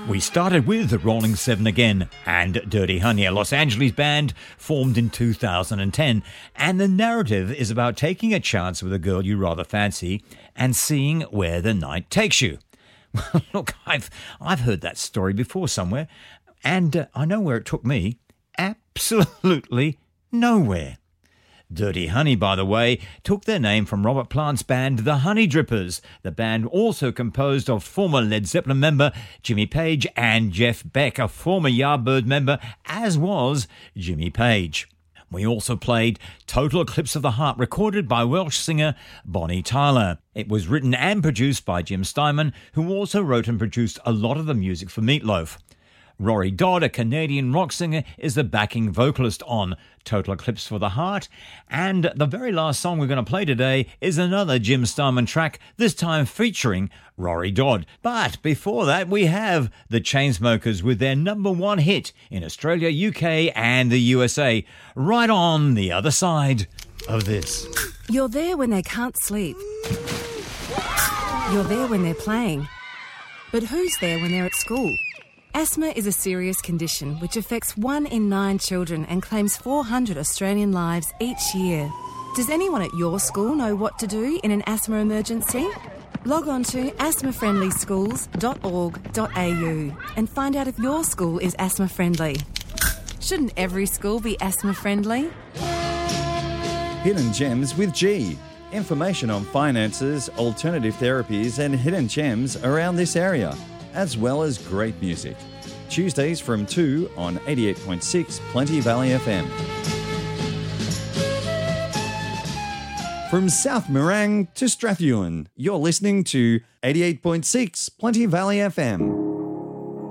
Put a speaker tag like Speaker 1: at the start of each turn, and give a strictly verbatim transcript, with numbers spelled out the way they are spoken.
Speaker 1: We started with the Rolling Seven again and Dirty Honey, a Los Angeles band formed in two thousand ten. And the narrative is about taking a chance with a girl you rather fancy and seeing where the night takes you. Well, look, I've, I've heard that story before somewhere, and uh, I know where it took me. Absolutely nowhere. Dirty Honey, by the way, took their name from Robert Plant's band The Honey Drippers, the band also composed of former Led Zeppelin member Jimmy Page and Jeff Beck, a former Yardbird member, as was Jimmy Page. We also played Total Eclipse of the Heart, recorded by Welsh singer Bonnie Tyler. It was written and produced by Jim Steinman, who also wrote and produced a lot of the music for Meat Loaf. Rory Dodd, a Canadian rock singer, is the backing vocalist on Total Eclipse for the Heart. And the very last song we're going to play today is another Jim Steinman track, this time featuring Rory Dodd. But before that, we have the Chainsmokers with their number one hit in Australia, U K and the U S A, right on the other side of this.
Speaker 2: You're there when they can't sleep. You're there when they're playing. But who's there when they're at school? Asthma is a serious condition which affects one in nine children and claims four hundred Australian lives each year. Does anyone at your school know what to do in an asthma emergency? Log on to asthma friendly schools dot org dot a u and find out if your school is asthma friendly. Shouldn't every school be asthma friendly?
Speaker 3: Hidden Gems with G. Information on finances, alternative therapies and hidden gems around this area, as well as great music. Tuesdays from two on eighty-eight point six Plenty Valley F M. From South Morang to Strathewen, you're listening to eighty-eight point six Plenty Valley F M.